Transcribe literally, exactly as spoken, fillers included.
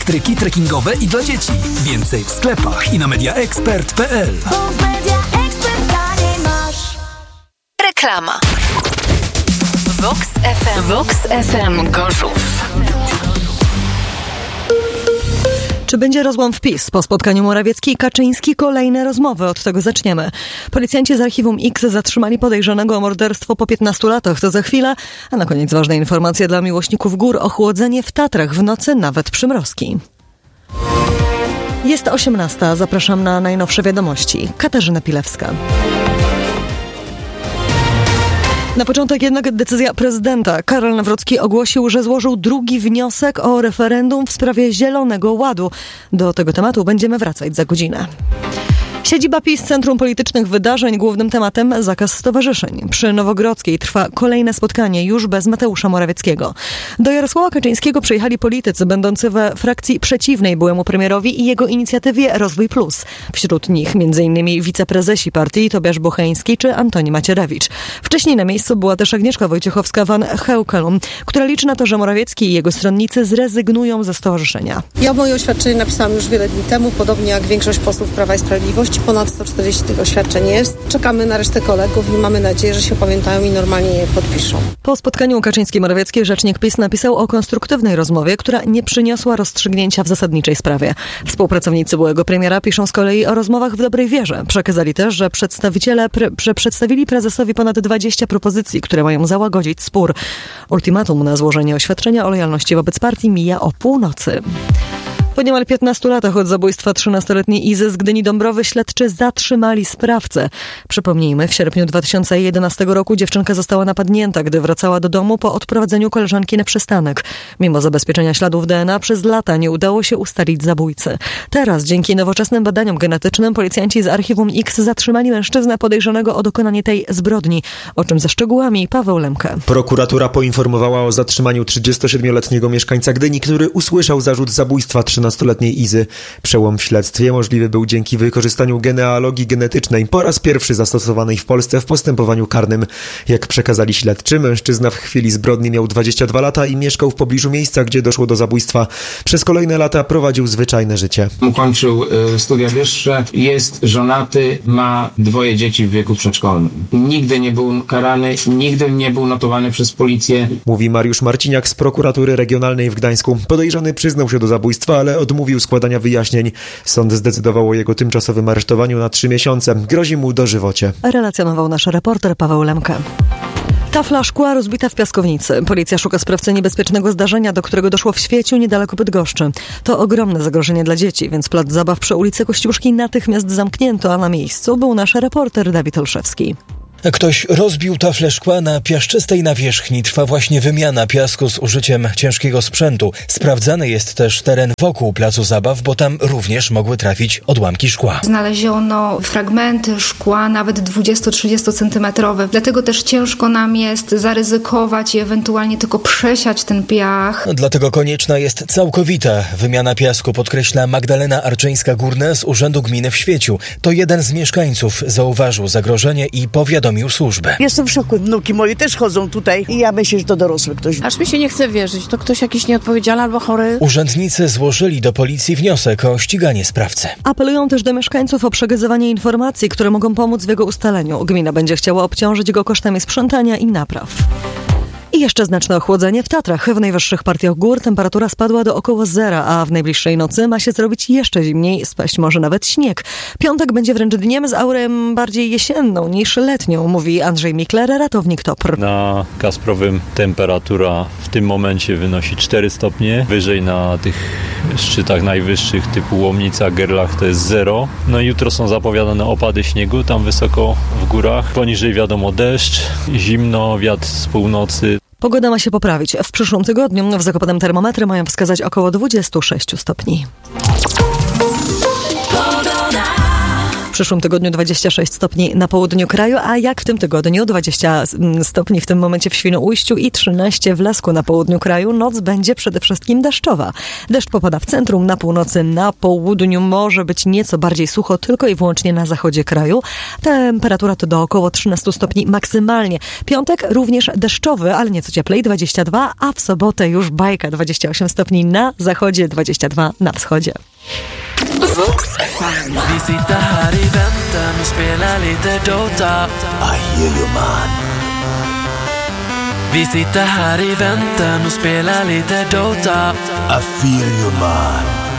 Stryki trekkingowe i dla dzieci. Więcej w sklepach i na media expert kropka p l. Reklama. Vox F M. Vox F M Gorzów. Czy będzie rozłam w PiS? Po spotkaniu Morawiecki i Kaczyński kolejne rozmowy. Od tego zaczniemy. Policjanci z Archiwum X zatrzymali podejrzanego o morderstwo po piętnastu latach. To za chwilę. A na koniec ważna informacja dla miłośników gór. Ochłodzenie w Tatrach. W nocy nawet przymrozki. Jest osiemnasta. Zapraszam na najnowsze wiadomości. Katarzyna Pilewska. Na początek jednak decyzja prezydenta. Karol Nawrocki ogłosił, że złożył drugi wniosek o referendum w sprawie Zielonego Ładu. Do tego tematu będziemy wracać za godzinę. Siedziba PiS, Centrum Politycznych Wydarzeń, głównym tematem zakaz stowarzyszeń. Przy Nowogrodzkiej trwa kolejne spotkanie, już bez Mateusza Morawieckiego. Do Jarosława Kaczyńskiego przyjechali politycy będący we frakcji przeciwnej byłemu premierowi i jego inicjatywie Rozwój Plus. Wśród nich m.in. wiceprezesi partii Tobiasz Bocheński czy Antoni Macierewicz. Wcześniej na miejscu była też Agnieszka Wojciechowska-Van Heukelum, która liczy na to, że Morawiecki i jego stronnicy zrezygnują ze stowarzyszenia. Ja moje oświadczenie napisałam już wiele dni temu, podobnie jak większość posłów Prawa i Sprawiedliwości. Ponad sto czterdzieści tych oświadczeń jest. Czekamy na resztę kolegów i mamy nadzieję, że się opamiętają i normalnie je podpiszą. Po spotkaniu Kaczyński-Morawiecki rzecznik PiS napisał o konstruktywnej rozmowie, która nie przyniosła rozstrzygnięcia w zasadniczej sprawie. Współpracownicy byłego premiera piszą z kolei o rozmowach w dobrej wierze. Przekazali też, że przedstawiciele pre- że przedstawili prezesowi ponad dwadzieścia propozycji, które mają załagodzić spór. Ultimatum na złożenie oświadczenia o lojalności wobec partii mija o północy. Po niemal piętnastu latach od zabójstwa trzynastoletniej Izy z Gdyni Dąbrowy śledczy zatrzymali sprawcę. Przypomnijmy, w sierpniu dwa tysiące jedenastego roku dziewczynka została napadnięta, gdy wracała do domu po odprowadzeniu koleżanki na przystanek. Mimo zabezpieczenia śladów D N A przez lata nie udało się ustalić zabójcy. Teraz, dzięki nowoczesnym badaniom genetycznym, policjanci z Archiwum X zatrzymali mężczyznę podejrzanego o dokonanie tej zbrodni. O czym ze szczegółami Paweł Lemke. Prokuratura poinformowała o zatrzymaniu trzydziestosiedmioletniego mieszkańca Gdyni, który usłyszał zarzut zabójstwa trzynastoletniej Izy. Przełom w śledztwie możliwy był dzięki wykorzystaniu genealogii genetycznej, po raz pierwszy zastosowanej w Polsce w postępowaniu karnym. Jak przekazali śledczy, mężczyzna w chwili zbrodni miał dwadzieścia dwa lata i mieszkał w pobliżu miejsca, gdzie doszło do zabójstwa. Przez kolejne lata prowadził zwyczajne życie. Ukończył y, studia wyższe, jest żonaty, ma dwoje dzieci w wieku przedszkolnym. Nigdy nie był karany, nigdy nie był notowany przez policję. Mówi Mariusz Marciniak z prokuratury regionalnej w Gdańsku. Podejrzany przyznał się do zabójstwa, ale odmówił składania wyjaśnień. Sąd zdecydował o jego tymczasowym aresztowaniu na trzy miesiące. Grozi mu dożywocie. Relacjonował nasz reporter Paweł Lemke. Tafla szkła rozbita w piaskownicy. Policja szuka sprawcy niebezpiecznego zdarzenia, do którego doszło w Świeciu, niedaleko Bydgoszczy. To ogromne zagrożenie dla dzieci, więc plac zabaw przy ulicy Kościuszki natychmiast zamknięto, a na miejscu był nasz reporter Dawid Olszewski. Ktoś rozbił taflę szkła na piaszczystej nawierzchni. Trwa właśnie wymiana piasku z użyciem ciężkiego sprzętu. Sprawdzany jest też teren wokół placu zabaw, bo tam również mogły trafić odłamki szkła. Znaleziono fragmenty szkła nawet dwudziesto-trzydziesto centymetrowe. Dlatego też ciężko nam jest zaryzykować i ewentualnie tylko przesiać ten piach. Dlatego konieczna jest całkowita wymiana piasku, podkreśla Magdalena Arczyńska-Górna z Urzędu Gminy w Świeciu. To jeden z mieszkańców zauważył zagrożenie i powiadomił służbę. Jestem w szoku. Wnuki moje też chodzą tutaj i ja myślę, że to dorosły ktoś. Aż mi się nie chce wierzyć. To ktoś jakiś nieodpowiedzialny albo chory. Urzędnicy złożyli do policji wniosek o ściganie sprawcy. Apelują też do mieszkańców o przekazywanie informacji, które mogą pomóc w jego ustaleniu. Gmina będzie chciała obciążyć go kosztami sprzątania i napraw. I jeszcze znaczne ochłodzenie w Tatrach. W najwyższych partiach gór temperatura spadła do około zera, a w najbliższej nocy ma się zrobić jeszcze zimniej, spaść może nawet śnieg. Piątek będzie wręcz dniem z aurą bardziej jesienną niż letnią, mówi Andrzej Mikler, ratownik T O P R. Na Kasprowym temperatura w tym momencie wynosi cztery stopnie. Wyżej na tych szczytach najwyższych typu Łomnica, Gerlach to jest zero. No i jutro są zapowiadane opady śniegu tam wysoko w górach. Poniżej wiadomo deszcz, zimno, wiatr z północy. Pogoda ma się poprawić. W przyszłym tygodniu w Zakopanem termometry mają wskazać około dwadzieścia sześć stopni. przyszłym tygodniu dwadzieścia sześć stopni na południu kraju, a jak w tym tygodniu dwadzieścia stopni w tym momencie w Świnoujściu i trzynaście w Lasku na południu kraju. Noc będzie przede wszystkim deszczowa. Deszcz popada w centrum, na północy, na południu. Może być nieco bardziej sucho, tylko i wyłącznie na zachodzie kraju. Temperatura to do około trzynaście stopni maksymalnie. Piątek również deszczowy, ale nieco cieplej, dwadzieścia dwa, a w sobotę już bajka, dwadzieścia osiem stopni na zachodzie, dwadzieścia dwa na wschodzie. Vi sitter här i väntan och spelar lite Dota. I hear you man. Vi sitter här i väntan och spelar lite Dota. I feel you man.